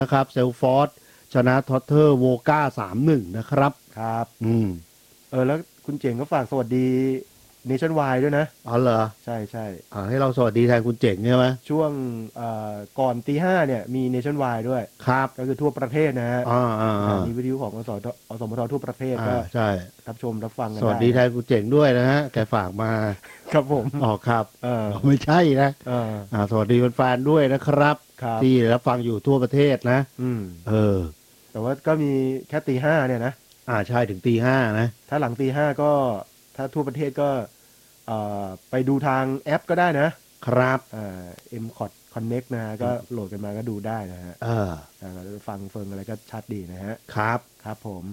นะครับเซลฟอร์ดชนะท็อตเทอร์โวก้า3-1นะครับครับแล้วคุณเจ๋งก็ฝากสวัสดีเนชั่นวายด้วยนะอ๋อเหรอใช่ใช่ให้เราสวัสดีแทนคุณเจ๋งใช่ไหมช่วงก่อนตี 5เนี่ยมีเนชั่นวายด้วยครับก็คือทั่วประเทศนะฮะสถานีวิทยุของอสมททั่วประเทศก็ใช่รับชมรับฟังกันสวัสดีแทนคุณเจ๋งด้วยนะฮะแกฝากมาครับผมครับไม่ใช่นะสวัสดีแฟนๆด้วยนะครับที่รับฟังอยู่ทั่วประเทศนะแต่ว่าก็มีแค่ตี 5เนี่ยนะใช่ถึงตี 5นะถ้าหลังตี 5ก็ถ้าทั่วประเทศก็ไปดูทางแอปก็ได้นะครับMCOT Connect นะฮะก็โหลดกันมาก็ดูได้นะฮะฟังเฟิงอะไรก็ชัดดีนะฮะครับผม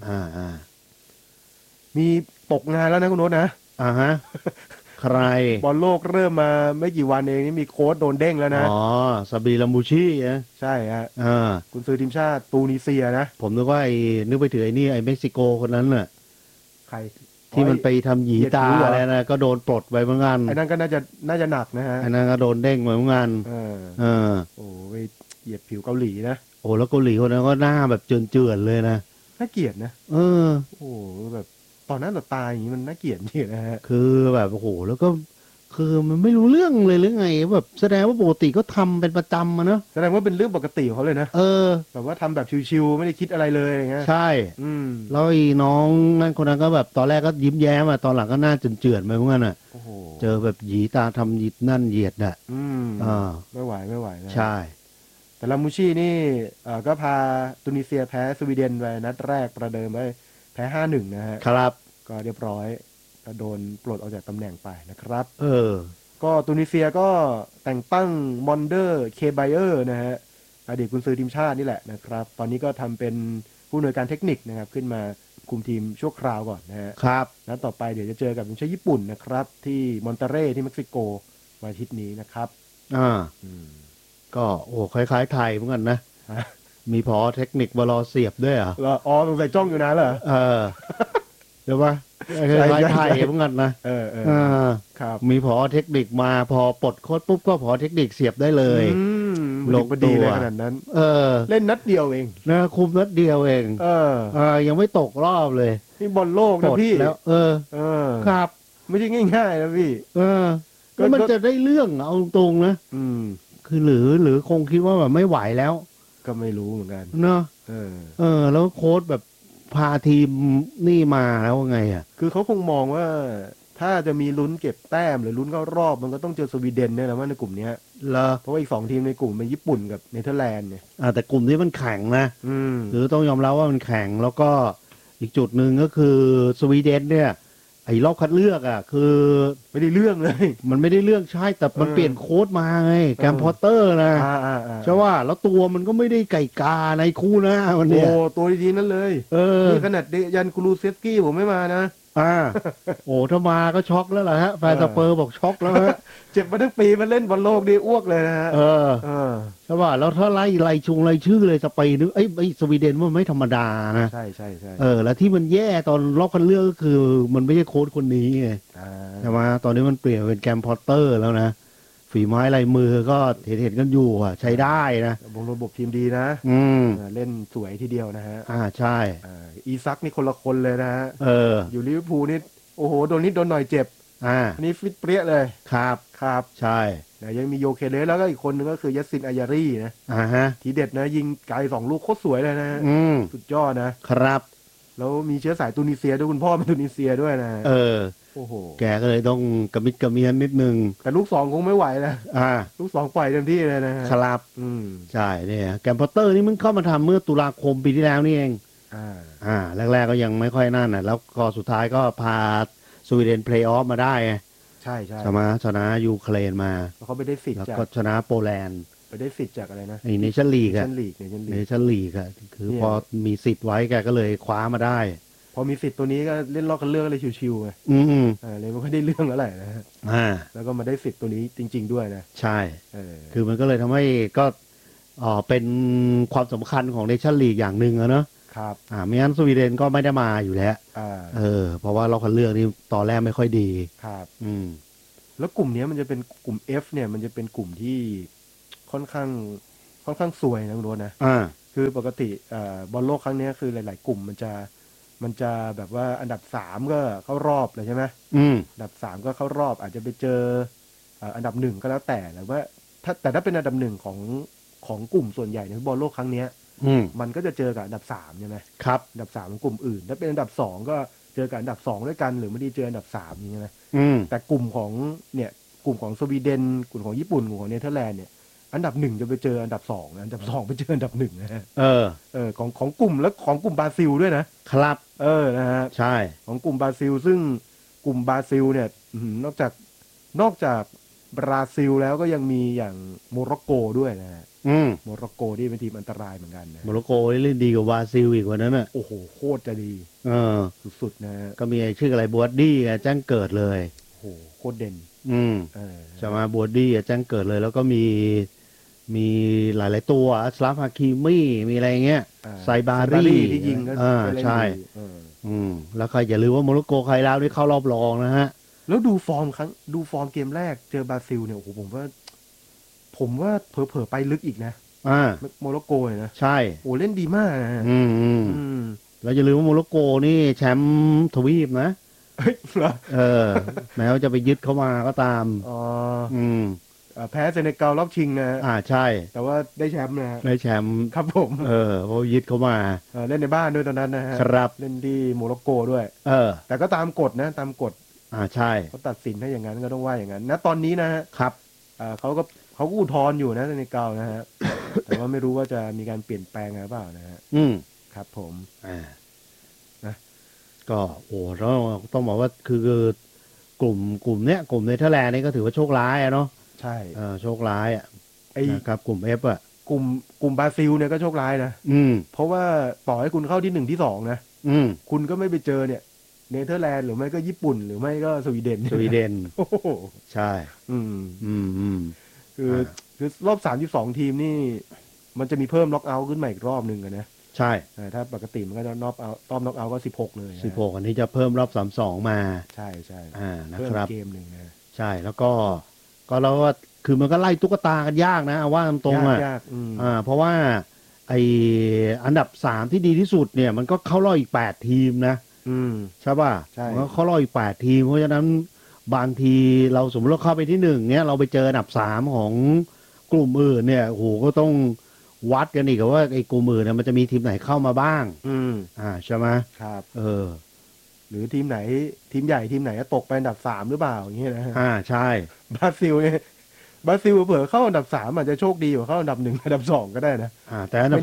มีตกงานแล้วนะคุณโน้ตนะฮะใครบอลโลกเริ่มมาไม่กี่วันเองนี่มีโค้ชโดนเด้งแล้วนะซาบีลัมบูชีนะใช่ฮะคุณซื้อทีมชาติตูนิเซียนะผมนึกว่านึกไปถึงไอ้นี่ไอ้เม็กซิโกคนนั้นน่ะใครที่มันไปทำหยีตาอะไรนะก็โดนปลดไปเหมือนกันไอ้นั่นก็น่าจะหนักนะฮะไอ้นั่นก็โดนเด้งเหมือนกันโอ้ยเหยียดผิวเกาหลีนะโอ้แล้วเกาหลีคนนั้นก็หน้าแบบเจือนๆเลยนะน่าเกลียดนะโอ้แบบตอนนั้นต่อตายอย่างนี้มันน่าเกลียดจริงนะฮะคือแบบโอ้โหแล้วก็คือมันไม่รู้เรื่องเลยหรือไงแบบแสดงว่าปกติก็ทำเป็นประจำนะแสดงว่าเป็นเรื่องปกติของเขาเลยนะแบบว่าทำแบบชิวๆไม่ได้คิดอะไรเลยอย่างเงี้ยใช่แล้วไอ้น้องนั่นคนนั้นก็แบบตอนแรกก็ยิ้มแย้มตอนหลังก็หน้าเจือนๆไปเหมือนกันอ่ะเจอแบบหยีตาทำหยิดนั่นเหยียดอ่ะไม่ไหวนะใช่แต่ลามูชี่นี่ก็พาตุนิเซียแพ้สวีเดนไปนัดแรกประเดิมไปแพ้5-1นะฮะครับก็เรียบร้อยก็โดนปลดออกจากตำแหน่งไปนะครับก็ตุนิเซียก็แต่งตั้งมอนเดอร์เคไบเออร์นะฮะอดีตกุนซือทีมชาตินี่แหละนะครับตอนนี้ก็ทำเป็นผู้อำนวยการเทคนิคนะครับขึ้นมาคุมทีมชั่วคราวก่อนนะฮะครับนัดต่อไปเดี๋ยวจะเจอกับทีมชาติญี่ปุ่นนะครับที่มอนเตเร่ที่เม็กซิโกวันอาทิตย์นี้นะครับก็โอ้คล้ายๆไทยเหมือนกันนะมีพอเทคนิคบอลเสียบด้วยสงสัยจ้องอยู่นะเหรอเดี๋ยวว่าคล้ายๆไทยเหมือนกันนะครับมีพอเทคนิคมาพอปลดโค้ชปุ๊บก็พอเทคนิคเสียบได้เลยลงดีเลยขนาดนั้นเล่นนัดเดียวเองนะคุมนัดเดียวเองยังไม่ตกรอบเลยนี่บอลโลกนะพี่แล้วครับไม่ใช่ง่ายๆนะพี่แล้วมันจะได้เรื่องเอาตรงๆนะคือหรือคงคิดว่าแบบไม่ไหวแล้วก็ไม่รู้เหมือนกันเนาะแล้วโค้ชแบบพาทีมนี่มาแล้วไงคือเขาคงมองว่าถ้าจะมีลุ้นเก็บแต้มหรือลุ้นเข้ารอบมันก็ต้องเจอสวีเดนเนี่ยแหละว่าในกลุ่มนี้เพราะว่าอีก2 ทีมในกลุ่มเป็นญี่ปุ่นกับเนเธอร์แลนด์เนี่ยแต่กลุ่มที่มันแข็งนะหรือต้องยอมรับว่ามันแข็งแล้วก็อีกจุดหนึ่งก็คือสวีเดนเนี่ยไอ้รอบคัดเลือกคือไม่ได้เรื่องเลยมันไม่ได้เรื่องใช่แต่มันเปลี่ยนโค้ชมาไงแกมพอตเตอร์นะใช่ว่าแล้วตัวมันก็ไม่ได้ไก่กาในคู่นะวันนี้ตัวดีๆนั่นเลยนี่ขนาดยันกูรูเซฟกี้ผมไม่มานะโอ้ถ้ามาก็ช็อกแล้วล่ะฮะแฟนสเปอร์บอกช็อกแล้วฮะเจ็บมาทั้งปีมันเล่นบอลโลกดีอ้วกเลยนะฮะใช่ป่ะแล้วถ้าไล่ชื่อเลยสเปนนึกไอ้สวีเดนมันไม่ธรรมดานะใช่แล้วที่มันแย่ตอนรอบคัดเลือกก็คือมันไม่ใช่โค้ชคนนี้ไงใช่ไหมตอนนี้มันเปลี่ยนเป็นแกมพอตเตอร์แล้วนะฝีไม้ลายมือก็เห็นกันอยู่ใช้ได้นะระบบทีมดีนะเล่นสวยทีเดียวนะฮะใช่อีซักนี่คนละคนเลยนะฮะอยู่ลิเวอร์พูลนี่โอ้โหโดนนิดโดนหน่อยเจ็บอันนี้ฟิตเปรี้ยเลยครับใช่ยังมีโยเคเลสแล้วก็อีกคนนึงก็คือยัสซินอายารีนะทีเด็ดนะยิงไกล2 ลูกโคตรสวยเลยนะสุดยอดนะครับแล้วมีเชื้อสายตูนิเซียด้วยคุณพ่อเป็นตูนิเซียด้วยนะโอ้โหแกก็เลยต้องกระมิดกระเมียนนิดนึงแต่ลูก2คงไม่ไหวนะลูก2ปล่อยเต็มที่เลยนะครับใช่เนี่ยแกมพอตเตอร์นี่มึงเข้ามาทำเมื่อตุลาคมปีที่แล้วนี่เองแรกๆก็ยังไม่ค่อยนั่นแล้วก็สุดท้ายก็พาสวีเดนเพลย์ออฟมาได้ใช่ชนะยูเครนมาแล้วเขาไปได้สิทธิ์แล้วก็ชนะโปแลนด์ไปได้สิทธิ์จากอะไรนะไอ้เนชั่นลีกเนชั่นลีกคือพอมีสิทธิ์ไว้แกก็เลยคว้ามาได้พอมีสิทธิ์ตัวนี้ก็เล่นรอบกันเลือกเลยชิวๆไงเลยไม่ค่อยได้เรื่องอะไรนะฮะแล้วก็มาได้สิทธิ์ตัวนี้จริงๆด้วยนะใช่คือมันก็เลยทำให้ก็เป็นความสำคัญของเนชั่นลีกอย่างหนึ่งเนอะครับไม่งั้นสวีเดนก็ไม่ได้มาอยู่แล้วเพราะว่ารอบคัดเลือกนี่ตอนแรกไม่ค่อยดีครับแล้วกลุ่มนี้มันจะเป็นกลุ่ม F เนี่ยมันจะเป็นกลุ่มที่ค่อนข้างซวยนะคุณโรจน์นะคืคือปกติบอลโลกครั้งเนี้ยคือหลายๆกลุ่มมันจะแบบว่าอันดับ3ก็เข้ารอบเลยใช่ไหมอันดับ3ก็เข้ารอบอาจจะไปเจออันดับ1ก็แล้วแต่ว่าถ้าเป็นอันดับ1ของกลุ่มส่วนใหญ่ในบอลโลกครั้งเนี้ยมันก็จะเจอกับอันดับ3ใช่ไหมครับอันดับ3ของกลุ่มอื่นถ้าเป็นอันดับ2ก็เจอกับอันดับ2ด้วยกันหรือไม่ได้เจออันดับ3อย่างเงี้ยนะแต่กลุ่มของสวีเดนกลุ่มของญี่ปุ่นกลุ่มของเนเธอร์แลนด์เนี่ยอันดับ1จะไปเจออันดับ2อันดับ2ไปเจออันดับ1นะฮะของกลุ่มและของกลุ่มบราซิลด้วยนะครับนะฮะใช่ของกลุ่มบราซิลซึ่งกลุ่มบราซิลเนี่ยนอกจากบราซิลแล้วก็ยังมีอย่างโมร็อกโกด้วยนะฮะโมร็อกโกที่เป็นทีมอันตรายเหมือนกันนะโมร็อกโกเล่นดีกว่าบราซิลอีกกว่านั้นน่ะโอ้โหโคตรจะดีสุดๆนะฮะก็มีชื่ออะไรบัวดี้แจ้งเกิดเลยโอ้โหโคตรเด่นจะมาบัวดี้แจ้งเกิดเลยแล้วก็มีหลายๆตัวอัสลาฟฮาคิมี่มีอะไรเงี้ยไซบารี่ที่ยิงก็ใช่แล้วใครอย่าลืมว่าโมร็อกโกใครแล้วนี่เข้ารอบรองนะฮะแล้วดูฟอร์มเกมแรกเจอบราซิลเนี่ยโอ้โหผมว่าเผลอๆไปลึกอีกนะโมร็อกโกเนี่ยนะใช่โอ้เล่นดีมากนะแล้วอย่าลืมว่าโมร็อกโกนี่แชมป์ทวีปนะแม้ว่าจะไปยึดเข้ามาก็ตามแพ้เซเนกัลรอบชิงนะใช่แต่ว่าได้แชมป์นะได้แชมป์ครับผมเพราะยึดเข้ามาเล่นในบ้านด้วยตอนนั้นนะฮะครับเล่นที่โมร็อกโกด้วยแต่ก็ตามกฎนะตามกฎใช่เขาตัดสินให้อย่างนั้นก็ต้องว่าอย่างนั้นณตอนนี้นะฮะครับเขาก็อุทธรณ์อยู่นะเซเนกัลนะฮะแต่ว่าไม่รู้ว่าจะมีการเปลี่ยนแปลงอะไรเปล่านะฮะครับผมนะก็โอ้ต้องบอกว่าคือกลุ่มเนี้ยกลุ่มเนเธอร์แลนด์นี่ก็ถือว่าโชคร้ายเนาะใช่โชคร้ายนะครับกลุ่ม F กลุ่มบราซิลเนี่ยก็โชคร้ายนะเพราะว่าต่อให้คุณเข้าที่1ที่2นะคุณก็ไม่ไปเจอเนี่ยเนเธอร์แลนด์หรือไม่ก็ญี่ปุ่นหรือไม่ก็สวีเดนโอ้โหใช่คือรอบ32ทีมนี่มันจะมีเพิ่มน็อกเอาท์ขึ้นมาอีกรอบหนึ่งนะใช่ถ้าปกติมันก็จะน็อกเอาท์รอบน็อกเอาท์ก็16เลย 16อันนี้จะเพิ่มรอบ32มาใช่ใช่นะครับเกมหนึ่งนะใช่แล้วก็เราว่าคือมันก็ไล่ตุ๊กตากันยากนะว่าตรงเพราะว่าไออันดับ3ที่ดีที่สุดเนี่ยมันก็เข้ารอบอีก8ทีมนะใช่ป่ะมันก็เข้ารอบอีก8ทีมเพราะฉะนั้นบางทีเราสมมติเราเข้าไปที่1เนี่ยเราไปเจออันดับ3ของกลุ่มอื่นเนี่ยโอ้โหก็ต้องวัดกันอีกว่าไอ้กลุ่มอื่นเนี่ยมันจะมีทีมไหนเข้ามาบ้างใช่ไหมครับหรือทีมไหนทีมใหญ่ทีมไหนตกไปอันดับ3หรือเปล่าอย่างเงี้ยนะใช่บราซิลเนี่ยบราซิลเผื่อเข้าอันดับ3อาจจะโชคดีกว่าเข้าอันดับ1อันดับ2ก็ได้นะแต่อันดับ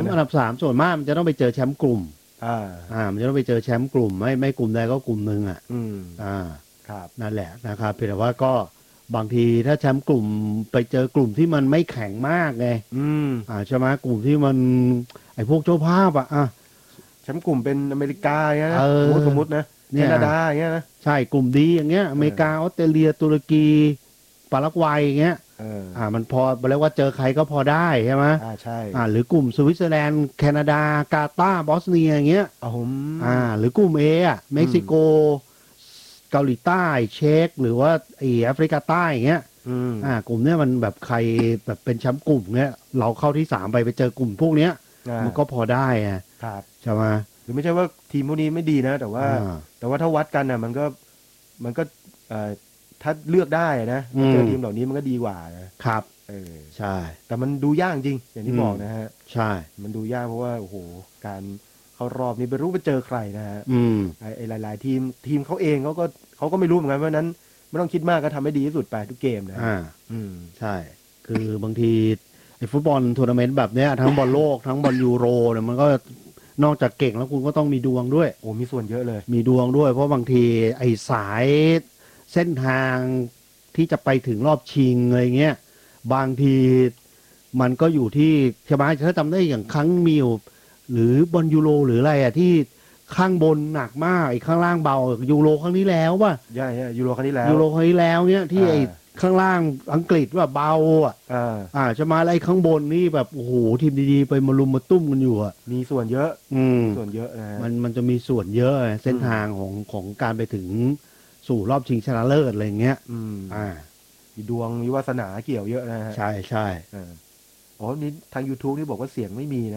3ส่วนมากมันจะต้องไปเจอแชมป์กลุ่มมันจะต้องไปเจอแชมป์กลุ่มไม่กลุ่มใดก็กลุ่มหนึ่งครับนั่นแหละนะครับเพียงแต่ว่าก็บางทีถ้าแชมป์กลุ่มไปเจอกลุ่มที่มันไม่แข็งมากไงใช่ไหมกลุ่มที่มันไอ้พวกเจ้าภาพแชมป์กลุ่มเป็นอเมริกาอย่างเงี้ยสมมตินะแคนาดาอย่างเงี้ยนะใช่กลุ่มดีอย่างเงี้ยอเมริกาออสเตรเลียตุรกีปารากวัยอย่างเงี้ยมันพอเรียกว่าเจอใครก็พอได้ใช่ไหมใช่หรือกลุ่มสวิตเซอร์แลนด์แคนาดากาตาร์บอสเนียอย่างเงี้ยหรือกลุ่มเอเม็กซิโกเกาหลีใต้เช็กหรือว่าแอฟริกาใต้อย่างเงี้ยกลุ่มเนี้ยมันแบบใครแบบเป็นแชมป์กลุ่มเงี้ยเราเข้าที่3ไปเจอกลุ่มพวกเนี้ยมันก็พอได้ใช่ไหมหรือไม่ใช่ว่าทีมพวกนี้ไม่ดีนะแต่ว่าถ้าวัดกันมันก็ถ้าเลือกได้นะเจอทีมเหล่านี้มันก็ดีกว่านะครับใช่แต่มันดูยากจริงอย่างที่บอกนะฮะใช่มันดูยากเพราะว่าโอ้โหการเข้ารอบนี้ไม่รู้ไปเจอใครนะฮะไอ้หลายๆทีมเขาเองเขาก็ไม่รู้เหมือนกันเพราะนั้นไม่ต้องคิดมากก็ทำให้ดีที่สุดไปทุกเกมนะใช่คือบางทีไอ้ฟุตบอลทัวร์นาเมนต์แบบเนี้ยทั้งบอลโลกทั้งบอลยูโรเนี่ยมันก็นอกจากเก่งแล้วคุณก็ต้องมีดวงด้วยโอ้มีส่วนเยอะเลยมีดวงด้วยเพราะบางทีไอ้สายเส้นทางที่จะไปถึงรอบชิงอะไรเงี้ยบางทีมันก็อยู่ที่ใช่ไหมถ้าจำได้อย่างครั้งมิวหรือบอลยูโรหรืออะไรที่ข้างบนหนักมากไอ้ข้างล่างเบายูโรครั้งนี้แล้วป่ะใช่ยูโรครั้งนี้แล้วเนี่ยที่ไอ้ข้างล่างอังกฤษว่าเบาจะมาอะไรข้างบนนี่แบบโอ้โหทีมดีๆไปมาลุมมาตุ้มกันอยู่มีส่วนเยอะส่วนเยอะนะมันจะมีส่วนเยอะเส้นทางของการไปถึงสู่รอบชิงชนะเลิศอะไรเงี้ยมีดวงมีวาสนาเกี่ยวเยอะนะฮะใช่ใช่นี่ทาง YouTube นี่บอกว่าเสียงไม่มีนะฮะ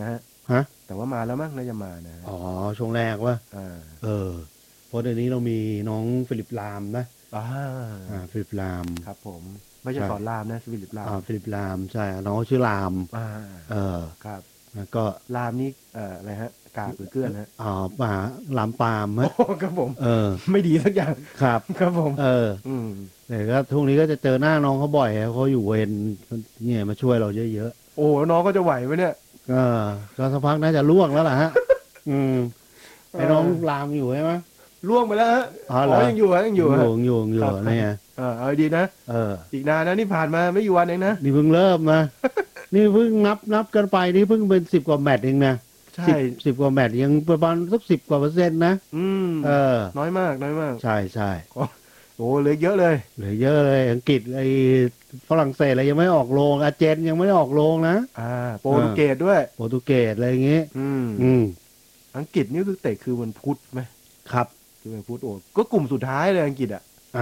ฮะแต่ว่ามาแล้วมั้งน่าจะมานะอ๋อช่วงแรกว่าเออเพราะเดี๋ยวนี้เรามีน้องฟิลิปลามนะฟิลิปลามครับผมไม่ใช่สอนรามนะฟิลิปลามฟิลิปลามใช่น้องชื่อลามครับแล้วก็ลามนี่อะไรฮะกาบหรือเกลือนฮะป่าลามปามฮะครับผมไม่ดีสักอย่างครับครับผมแต่ก็ทุกนี้ก็จะเจอหน้าน้องเขาบ่อยเขาอยู่เวรเนี่ยมาช่วยเราเยอะๆโอ้น้องก็จะไหวไหมเนี่ยก็สักพักน่าจะล่วงแล้วล่ะฮะไอ้น้องลามอยู่ใช่ไหมล่วงไปแล้วฮะยังอยู่ยังอยู่เนี่ยเอาดีนะอีกนานนะนี่ผ่านมาไม่อยู่วันเองนะนี่เพิ่งเริ่มนะนี่เพิ่งนับกันไปนี่เพิ่งเป็น10 กว่าแมตช์เองนะใช่สิบกว่าแมตช์ยังประมาณสัก10 กว่า%นะน้อยมากใช่โอ้เหลือเยอะเลยอังกฤษไอ้ฝรั่งเศสอะไรยังไม่ออกโรงอาร์เจนยังไม่ออกโรงนะโปรตุเกสด้วยโปรตุเกสอะไรอย่างงี้อังกฤษนี่คือเตะคือวันพุธไหมครับคือวันพุธโอ้ก็กลุ่มสุดท้ายเลยอังกฤษ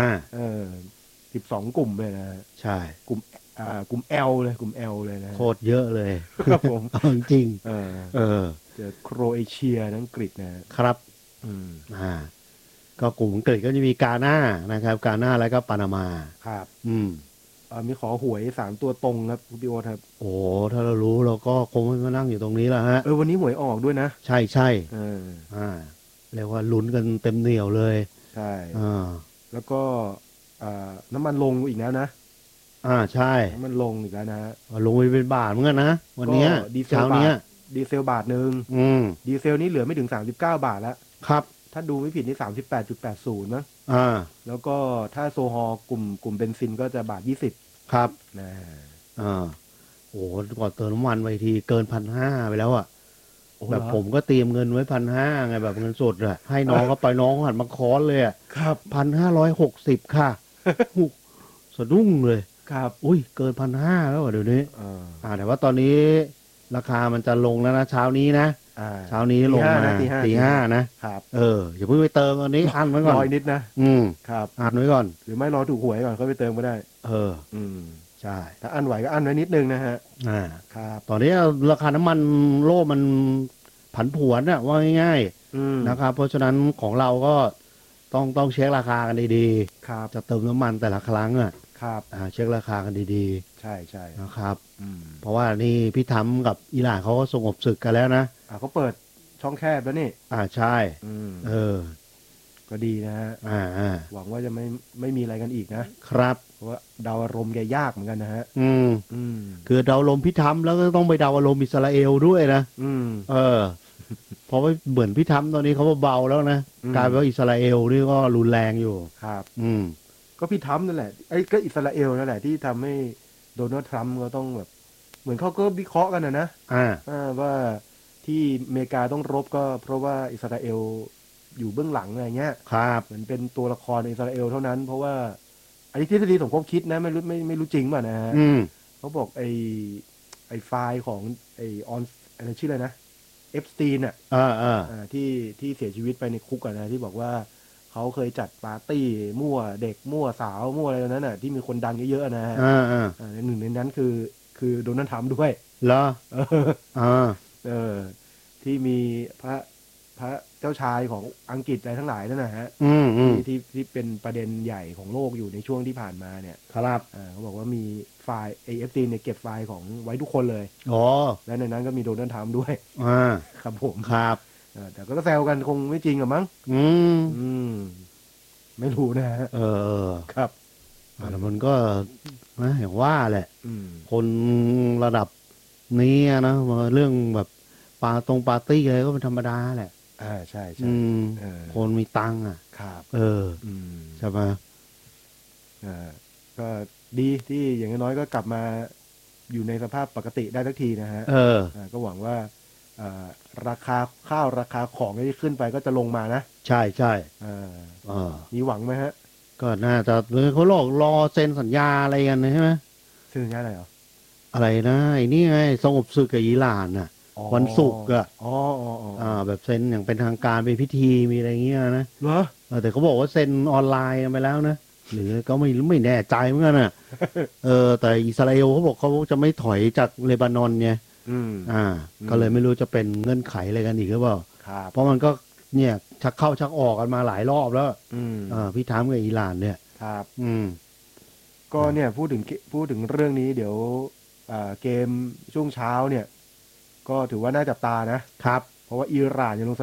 12 กลุ่มเลยนะใช่กลุ่ม L เลยกลุ่ม L เลยนะโคตรเยอะเลยครับผมจริงเจอโครเอเชียอังกฤษนะครับก็กลุ่มอังกฤษก็จะมีกาหน้านะครับกาหน้าแล้วก็ปานามาครับมีขอหวย3 ตัวตรงครับพี่โอ๊ตครับโอ้ถ้าเรารู้เราก็คงไม่มานั่งอยู่ตรงนี้แล้วฮะวันนี้หวยออกด้วยนะใช่เรียกว่าลุ้นกันเต็มเหนียวเลยใช่แล้วก็น้ำมันลงอีกแล้วนะใช่น้ำมันลงอีกแล้วนะลงไปเป็นบาทเหมือนกันนะวันนี้เช้านี้ดีเซลบาทนึงดีเซลนี่เหลือไม่ถึง39 บาทแล้วครับถ้าดูไม่ผิดนี่38.80มั้งแล้วก็ถ้าโซฮอลกลุ่มเบนซินก็จะบาท20 ครับโอ้ก่อนเติมน้ำมันไปทีเกิน1,500ไปแล้วอ่ะแบบผมก็เตรียมเงินไว้1,500ไงแบบเงินสดอะให้น้องก็ไปน้องหันมาค้อนเลยอ่ะครับ 1,560ค่ะสะดุ้งเลยครับอุ้ยเกิน1,500แล้วเดี๋ยวนี้แต่ว่าตอนนี้ราคามันจะลงแล้วนะเช้านี้นะเช้านี้ลงมาตี 5นะครับอย่าเพิ่งไปเติมตอนนี้อันไว้ก่อนรอนิดนะครับอันไว้ก่อนหรือไม่รอถูกหวยก่อนก็ไปเติมก็ได้ใช่ถ้าอันไหวก็อันไว้นิดนึงนะฮะครับตอนนี้ราคาน้ำมันโลกมันผันผวนอะว่าง่ายๆนะครับเพราะฉะนั้นของเราก็ต้องเช็คราคากันดีๆจะเติมน้ำมันแต่ละครั้งอะครับเช็คราคากันดีๆใช่นะครับเพราะว่านี่พี่ทำกับอิหร่านเขาก็สงบศึกกันแล้วนะเขาเปิดช่องแคบแล้วนี่ใช่ก็ดีนะฮะหวังว่าจะไม่มีอะไรกันอีกนะครับเพราะว่าดาวอารมณ์แกยากเหมือนกันนะฮะคือดาวลมพี่ทำแล้วก็ต้องไปดาวอารมณ์อิสราเอลด้วยนะเพราะว่าเหมือนพี่ทำตอนนี้เขาเบาแล้วนะกลายเป็นว่าอิสราเอลนี่ก็รุนแรงอยู่ครับก็พี่ทำนั่นแหละก็อิสราเอลนั่นแหละที่ทำให้โดนัลด์ทรัมป์ก็ต้องแบบเหมือนเขาก็วิเคราะห์กันนะว่าที่อเมริกาต้องรบก็เพราะว่าอิสราเอลอยู่เบื้องหลังอะไรเงี้ยครับเหมือนเป็นตัวละครในอิสราเอลเท่านั้นเพราะว่าอันนี้ทฤษฎีสมคบคิดนะไม่รู้จริงป่ะนะฮะเขาบอกไอ้ไฟล์ของไอ้ออนอะไรชื่ออะไรนะเอฟสตีนที่เสียชีวิตไปในคุกนะที่บอกว่าเขาเคยจัดปาร์ตี้มั่วเด็กมั่วสาวมั่วอะไรนั้นน่ะที่มีคนดังเยอะๆนะฮะหนึ่งในนั้นคือโดนัลด์ทรัมป์ด้วยเหรอที่มีพระเจ้าชายของอังกฤษอะไรทั้งหลายนั่นนะฮะที่เป็นประเด็นใหญ่ของโลกอยู่ในช่วงที่ผ่านมาเนี่ยครับเขาบอกว่ามีไฟล์ AFC เนี่ยเก็บไฟล์ของไว้ทุกคนเลยและในนั้นก็มีโดนัลด์ทรัมป์ด้วยครับผมครับแต่ก็แซวกันคงไม่จริงหรอมั้งไม่รู้นะฮะครับแต่มันก็นะอย่างว่าแหละคนระดับนี้นะเรื่องแบบปาร์ตี้อะไรก็เป็นธรรมดาแหละใช่คนมีตังค์ครับใช่ไหมก็ดีที่อย่างน้อยก็กลับมาอยู่ในสภาพปกติได้สักทีนะฮะก็หวังว่าราคาข้าวราคาของที่ขึ้นไปก็จะลงมานะใช่มีหวังไหมฮะก็น่าจะเขารอเซ็นสัญญาอะไรกันใช่ไหมเซ็นสัญญาอะไรเหรออะไรนะไอ้นี่ไงสงบศึกกับอิหร่านน่ะวันศุกร์แบบเซ็นอย่างเป็นทางการเป็นพิธีมีอะไรเงี้ยนะเหรอแต่เขาบอกว่าเซ็นออนไลน์ไปแล้วนะหรือก็ไม่แน่ใจเหมือนกันน่ะแต่อิสราเอลเขาบอกเขาจะไม่ถอยจากเลบานอนไงก็เลยไม่รู้จะเป็นเงื่อนไขอะไรกันอีกหรือเปล่าเพราะมันก็เนี่ยชักเข้าชักออกกันมาหลายรอบแล้วพี่ถามกับอิหร่านเนี่ยครับก็เนี่ยพูดถึงเรื่องนี้เดี๋ยวเกมช่วงเช้าเนี่ยก็ถือว่าน่าจับตานะครับเพราะว่าอิหร่านยังลง